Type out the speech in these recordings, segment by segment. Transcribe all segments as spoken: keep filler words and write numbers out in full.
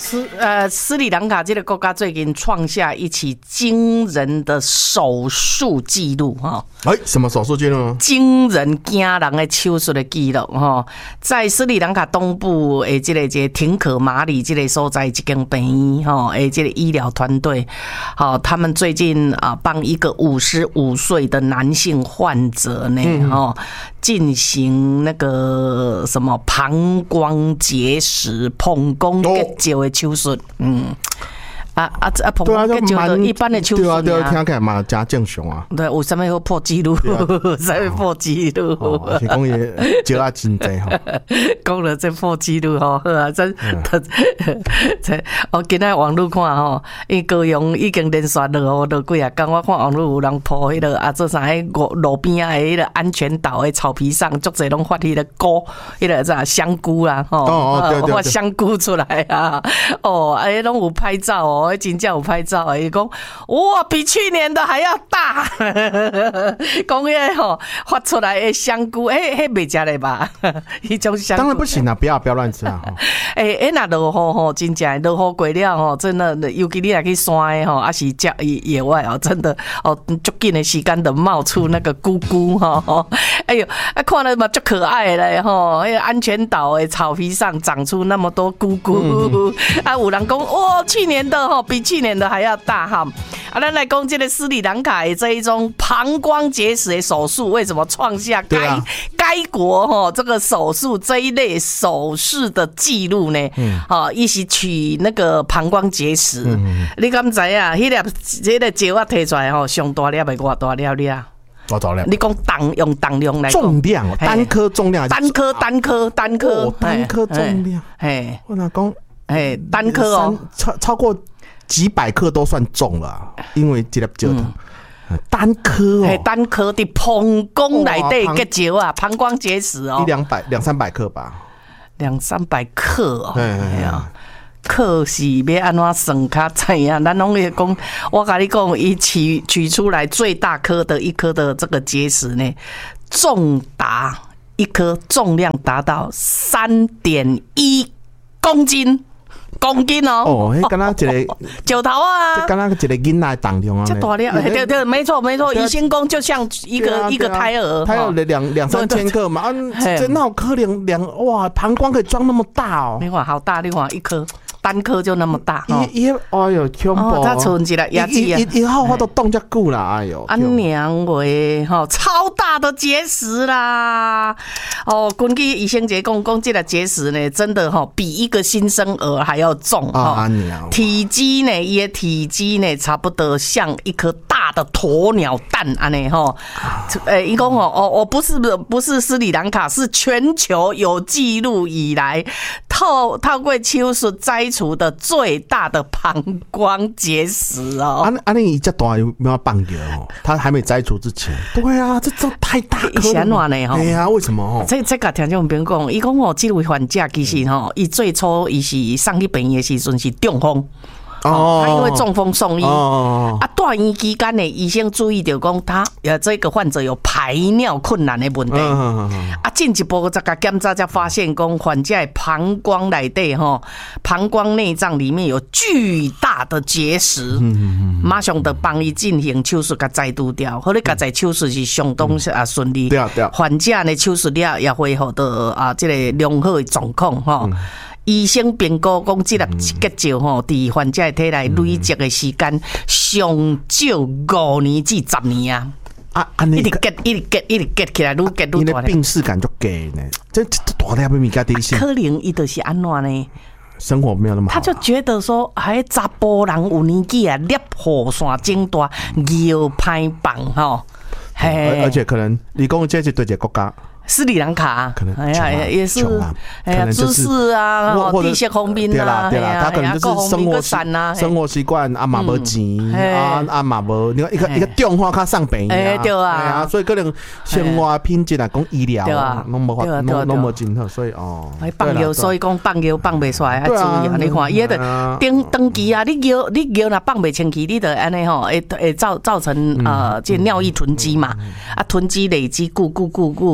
斯呃斯里兰卡这个国家最近创下一起惊人的手术记录哈。 哎、欸，什么手术记录呢？ 惊人惊人的手术的记录哈，在斯里兰卡东部诶，这个这个廷可马里这个所在一间病院哈，诶，这个医疗团队，好，他们最近啊帮一个五十五岁的男性患者呢，哈、嗯，进行那个什么膀胱结石、膀胱结石的手术，嗯。啊啊啊！膀胱结石的一般的手术对啊，对啊，听起来嘛真正常啊。 对，有什么要破纪录？什么破纪录？ 哦，是讲伊石啊真济吼。 讲了这破纪录吼，好啊，真这我今仔网络看吼，伊高雄已经连续落雨落几啊天，我看网络有人破迄个啊，做啥迄路路边啊迄个安全岛的草皮上，足侪拢发迄个菇，迄个啥香菇啦吼， 哦对对， 发香菇出来啊，哦，哎，拢有拍照哦。真正有拍照诶，伊讲哇，比去年的还要大。讲迄吼发出来的香菇，诶，迄袂食咧吧？迄种香菇当然不行啊，不要不要乱吃啊！ 诶诶，那落雨吼，真正落雨过了吼，真的，尤其你来去山诶吼，还是郊野外哦，真的哦，足紧的时间就冒出那个菇菇吼，哎呦，啊看了嘛足可爱嘞吼，迄个安全岛诶草皮上长出那么多菇菇，嗯、啊，有人讲哇，去年的吼。比去年的还要大哈！啊，咱来讲这个斯里兰卡的这一种膀胱结石的手术，为什么创下该、啊、该国哈这个手术这一类手术的记录呢？嗯，哦，伊是取那个膀胱结石，嗯、你敢知啊？迄粒这个石啊摕出来吼，上大粒的偌大粒粒？ 多少量？ 你讲当用当量来重量，单颗重量， 单颗单颗单颗， 哦，单颗重量， 嘿， 我哪讲？ 哎，单颗哦， 超超过。几百克都算重了，因为这粒石头单颗哦， 单颗的膀胱内底结石啊，膀胱结石哦， 一两百两三百克吧， 两三百克哦，哎呀，克是要安怎算较知影？咱拢会讲，我跟你讲，伊取取出来最大颗的一颗的这个结石呢，重达一颗重量达到三点一公斤。公斤哦， 哦，迄敢若一个石头啊， 这敢若一个囡仔重量啊， 这大粒，对对，没错没错，医生讲就像一个一个胎儿， 胎儿的两两三千克嘛，啊，这那可能两哇，膀胱可以装那么大哦， 你看好大，你看一颗。单颗就那么大， 伊伊哎呦恐怖！ 它存一个牙齿啊， 伊伊好好都冻遮久啦，哎呦！ 啊娘喂，吼超大的结石啦！哦，根据医生节讲，讲这个结石呢，真的哈比一个新生儿还要重啊娘！ 体积呢，伊的体积呢，差不多像一颗大的鸵鸟蛋安尼吼。诶，伊讲哦哦，我不是不是斯里兰卡，是全球有记录以来透透过手术摘除的最大的膀胱结石哦！ 啊啊，你这大有没有放掉哦？他还没摘除之前，对啊，这这太大颗了嘛！ 呢？ 对啊，为什么哦？ 这这个听众朋友讲，伊讲哦，这位患者其实吼，伊最初伊是送去病院的时阵是中风。哦，他因为中风送医，哦、啊，住院期间呢，医生注意到讲他呃这个患者有排尿困难的问题，嗯、啊，进一步再个检查才发现讲患者的膀胱内底吼，膀胱内脏里面有巨大的结石，嗯、马上就帮伊进行手术，甲摘除掉。后来甲摘手术是相当啊顺利， 对啊对啊， 患者呢手术了也恢复到啊这个良好的状况吼。嗯医生评估讲，这粒结石吼，伫患者的体内累积的时间上少五年至十年啊！啊，安尼一直结，一直结，一直结起来，愈结愈大。 你的病视感就给呢，这这大粒的物件底线。 可能伊就是安怎呢？ 生活没有那么好， 他就觉得说，哎，查甫人有年纪啊，粒雨伞整大，腰歹放吼， 嘿，而且可能你讲这是对一个国家。 斯里兰卡可能哎呀也是哎呀知识啊，地势方面啊， 对啦，他可能就是生活生活习惯啊嘛无钱啊啊嘛无，你看一个一个电话卡上病啊，对啊，所以可能生活品质来讲医疗啊，拢无法拢拢无真好，所以哦， 放药所以讲放药放袂出来，要注意啊！你看伊个登登记啊，你药你药若放袂清气，你得安尼吼，会会造造成呃这尿液囤积嘛，啊囤积累积固固固固的一。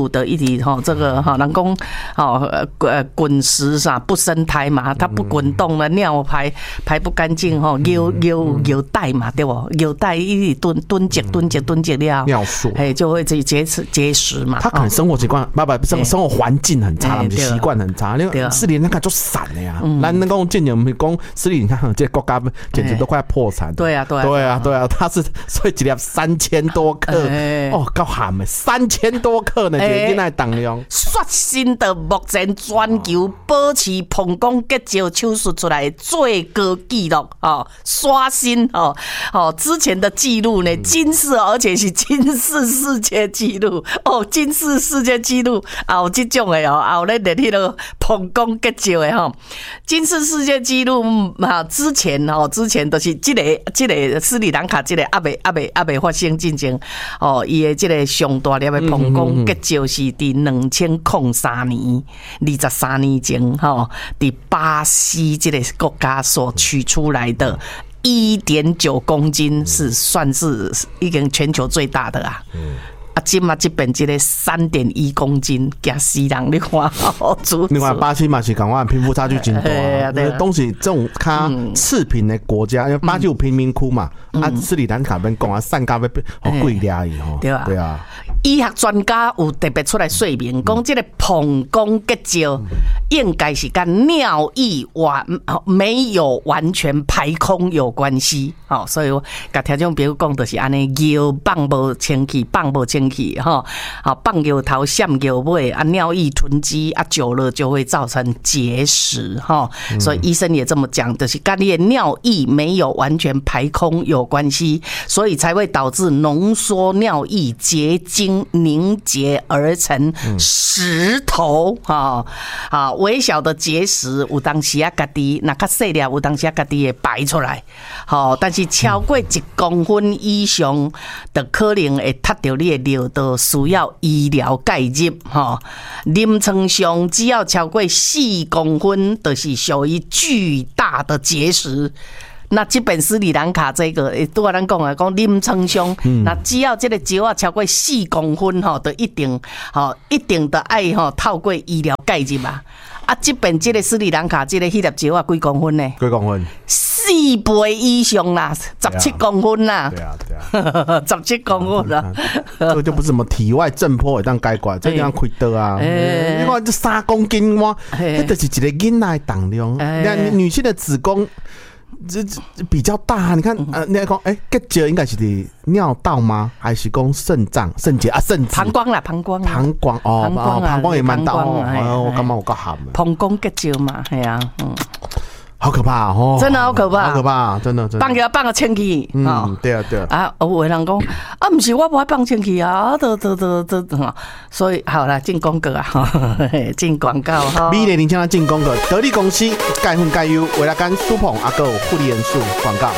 体哈，这个哈，人讲哦呃滚石啥不生胎嘛，它不滚动了，尿排排不干净哈，有有有带嘛，对不？有带一蹲蹲结蹲结蹲结了， 尿素， 哎，就会这结石结石嘛。 他可能生活习惯，不不生生活环境很差，他们习惯很差。因为斯里兰卡就散了呀，咱那个建议我们讲斯里兰卡这国家简直都快破产。 对啊，对啊， 对啊，对啊，他是所以一粒三千多克，哦，够咸的，三千多克呢，一个囡仔重量。 刷新的目前全球保持膀胱结石手术出来的最高纪录哦，刷新哦哦，之前的记录呢，金氏，而且是金氏世界纪录哦，金氏世界纪录啊，有这种的哦，啊，有咧列迄个膀胱结石的吼，金氏世界纪录啊，之前哦，之前都是这个这个斯里兰卡这个还未还未还未发生进前哦，伊的这个上大粒的膀胱结石是伫两千零三年二十三年前吼，伫巴西这个国家所取出来的。一点九公斤是算是已经全球最大的啊！嗯、啊，今嘛这边这个三点一公斤，惊死人！你看， 你看巴西嘛是讲话贫富差距真大啊！东西这种较次贫的国家，因为巴西有贫民窟嘛，嗯、啊，斯里兰卡边讲啊，产价要好贵俩伊吼， 对啊， 对啊。 医学专家有特别出来说明，讲这个膀胱结石应该是跟尿液完没有完全排空有关系，好，所以我甲听众朋友讲就是安尼，尿放无清气，放无清气，哈，好，放尿头闪尿尾，啊，尿液囤积啊，久了就会造成结石，哈，所以医生也这么讲，就是跟你的尿液没有完全排空有关系，所以才会导致浓缩尿液结晶。凝结而成石头，哈啊，微小的结石有当时啊，家己那较细粒，有当时啊，家己会排出来，好，但是超过一公分以上的可能会踢到你的尿道，需要医疗介入，哈。临床上只要超过四公分，就是属于巨大的结石。那这本斯里兰卡这个，诶，拄仔咱讲啊，讲临床上，那只要这个石啊超过四公分吼，就一定吼，一定的爱吼透过医疗介入嘛。啊，这边这个斯里兰卡这个迄粒石啊几公分呢？ 几公分？ 四倍以上啦，十七公分啦。 对啊，对啊， 十七公分啦。 这个就不是什么体外震波会当解决，这样开刀啊。你看这三公斤哇，这就是一个囡仔的重量。你女性的子宫。这比较大，你看，呃，你讲，哎，结石应该是的尿道吗？还是讲肾脏、肾结啊、肾膀胱啦，膀胱， 膀胱哦，膀胱也蛮大哦，我感觉我够咸的。 膀胱结石嘛，系啊，嗯。 好可怕哦！ 真的好可怕， 好可怕，真的真的。 放个放个清气， 嗯，对啊对啊。 啊，有的人讲啊，不是我不爱放清气啊，都都都都哈。所以好啦，进广告啊，进广告哈。 美丽年轻人进广告，得力公司钙粉钙优，为了干苏捧阿哥护理元素广告。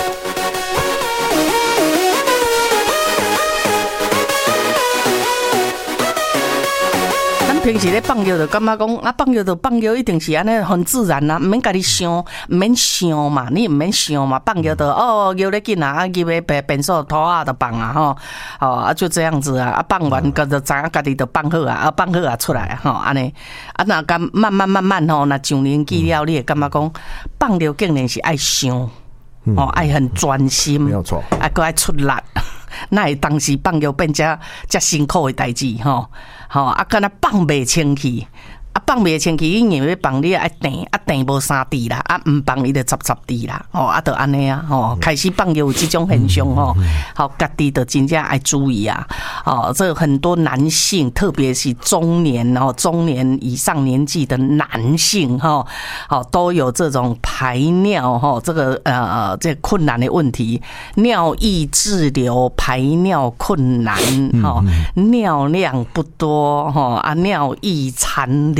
平时咧放尿就感觉讲啊，放尿就放尿，一定是安尼很自然啦，唔免家己想，唔免想嘛，你唔免想嘛，放尿就哦，尿咧紧啊，啊，入去便便所拖啊就放啊吼，哦啊就这样子啊，啊放完个就知影家己就放好啊，啊放好啊出来吼，安尼啊那咁慢慢慢慢吼，那上年纪了，你会感觉讲放尿竟然是爱想，哦爱很专心， 没有错， 啊佮爱出力。那会当时放尿变遮遮辛苦的代志吼，吼啊，敢若放袂清气，啊放袂清气，因为要放你爱定，啊定无三滴啦，啊唔放伊就十十滴啦，吼啊，就安尼啊，吼开始放尿有这种现象吼，好家己就真正爱注意啊，哦，这很多男性，特别是中年哦，中年以上年纪的男性哈，好都有这种排尿哈，这个呃这困难的问题，尿液滞留、排尿困难哈，尿量不多哈啊，尿液残留。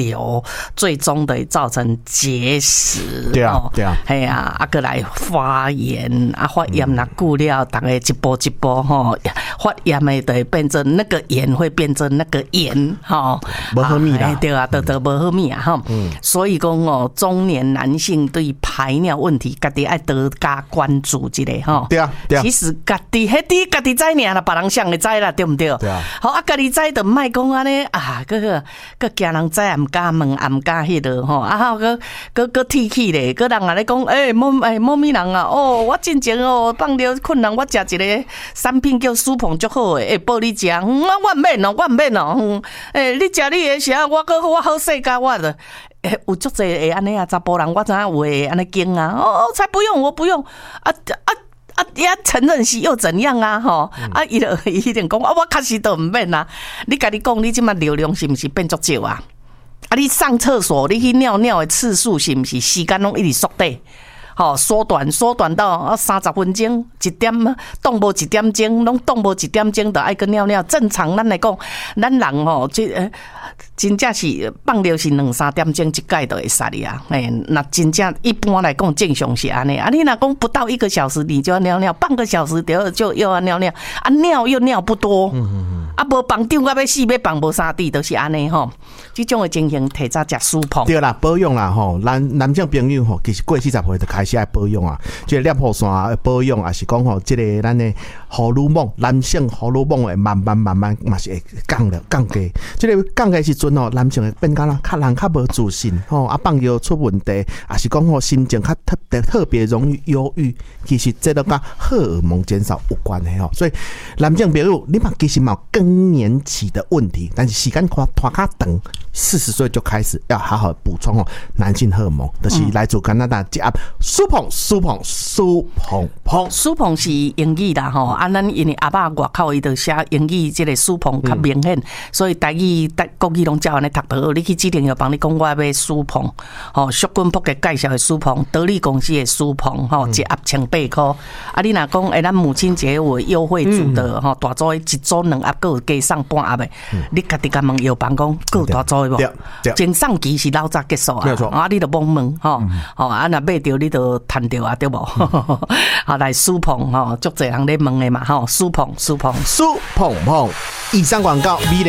瘤，最终的造成结石。 对啊，对啊， 哎呀，啊，过来发炎，啊，发炎那久了，大概一步一步吼，发炎的就会变成那个炎会变成那个炎，吼， 不好米啦， 对啊，都都不好米啊，哈。所以讲哦，中年男性对排尿问题，家己爱多加关注一下吼。 对啊，对啊。 其实家己迄啲家己知尔啦，别人想会知啦，对不对？ 对啊。 好啊，家己知就莫讲安尼啊，个个个惊人知也毋敢问，也毋敢迄落吼。啊，好个个个提起咧，个人啊咧讲，诶，某诶某咪人啊，哦，我进前哦放尿困难，我食一个产品叫舒鹏足好诶，会报你食，嗯，我毋免哦，我毋免哦，嗯，诶，你食你诶食，我个我好势甲我的。欸、有足侪会安尼啊，查甫人我知影有会安尼惊啊，哦，才不用，我不用，啊啊啊！也承认是又怎样啊？吼、嗯，啊，伊就伊定讲啊，我确实都毋免啊。你家己讲，你即马流量是毋是变足少啊？啊，你上厕所，你去尿尿的次数是毋是时间拢一直缩短？吼，缩短缩短到啊三十分钟，一点当无一点钟，拢当无一点钟，就爱去尿尿。正常咱来讲，咱人吼，即呃。真正是放尿是两三点钟一盖就会杀你啊！哎，那真正一般来讲正常是安尼啊。你若讲不到一个小时你就要尿尿，半个小时就就又要尿尿啊，尿又尿不多，嗯嗯嗯，啊无放丢到要死要放无三滴都是安尼吼。这种的情形提早食舒鹏。 对啦，保养啦吼，男男性朋友吼，其实过四十岁就开始爱保养啊，即、这个尿腺啊保养啊是讲吼，即、这个咱的荷尔蒙，男性荷尔蒙会慢慢慢慢嘛是会降了降低，即、这个降低时阵吼，男性会变较啦，较人较无自信吼，啊放尿出问题，也是讲吼心情较特别特别容易忧郁，其实这都跟荷尔蒙减少有关的吼。所以男性朋友，你嘛其实嘛有更年期的问题，但是时间拖拖较长，四十岁就开始要好好补充哦男性荷尔蒙，就是来自加拿大一盒舒鹏舒鹏舒鹏鹏， 舒鹏是英语啦吼，啊咱因为阿爸外口伊就写英语，这个舒鹏较明显，所以台语、台国语拢照安尼读得好。你去指定要帮你讲我要舒鹏，吼，淑君博嘅介绍的舒鹏，得力公司的舒鹏，吼，一盒千八块。啊，你若讲诶，咱母亲节有优惠组的吼，大组一组两盒，佮有加送半盒的，你家己甲问药房讲，佮有大组的无？前送期是老早结束啊，啊，你就懵问吼，吼啊，若买着你就趁着啊，对无？好来舒鹏吼，足侪人咧问的嘛吼，舒鹏舒鹏舒鹏鹏，以上广告。